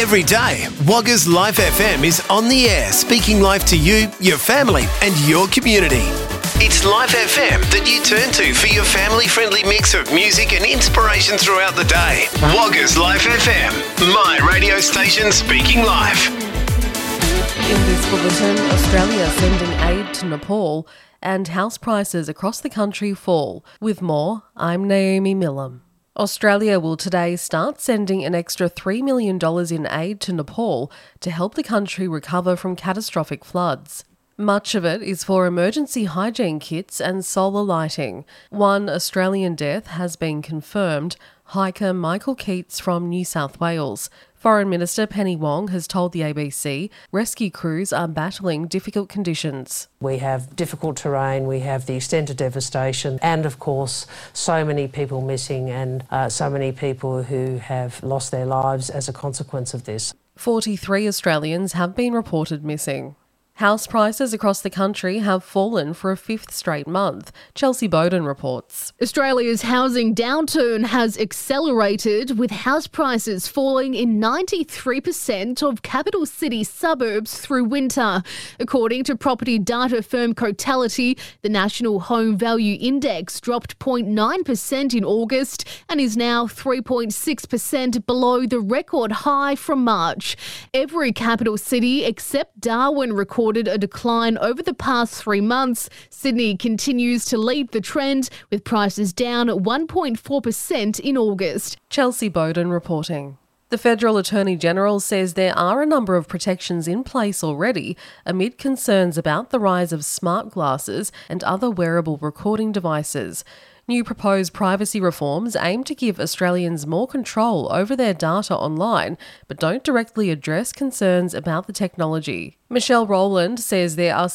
Every day, Wagga's Life FM is on the air, speaking life to you, your family and your community. It's Life FM that you turn to for your family-friendly mix of music and inspiration throughout the day. Wagga's Life FM, my radio station speaking life. In this bulletin, Australia sending aid to Nepal and house prices across the country fall. With more, I'm Naomi Millam. Australia will today start sending an extra $3 million in aid to Nepal to help the country recover from catastrophic floods. Much of it is for emergency hygiene kits and solar lighting. One Australian death has been confirmed, hiker Michael Keats from New South Wales. Foreign Minister Penny Wong has told the ABC rescue crews are battling difficult conditions. We have difficult terrain, we have the extent of devastation and, of course, so many people missing and so many people who have lost their lives as a consequence of this. 43 Australians have been reported missing. House prices across the country have fallen for a fifth straight month. Chelsea Bowden reports. Australia's housing downturn has accelerated, with house prices falling in 93% of capital city suburbs through winter. According to property data firm Cotality, the National Home Value Index dropped 0.9% in August and is now 3.6% below the record high from March. Every capital city except Darwin recorded a decline over the past 3 months. Sydney continues to lead the trend, with prices down 1.4% in August. Chelsea Bowden reporting. The Federal Attorney General says there are a number of protections in place already amid concerns about the rise of smart glasses and other wearable recording devices. New proposed privacy reforms aim to give Australians more control over their data online, but don't directly address concerns about the technology. Michelle Rowland says there are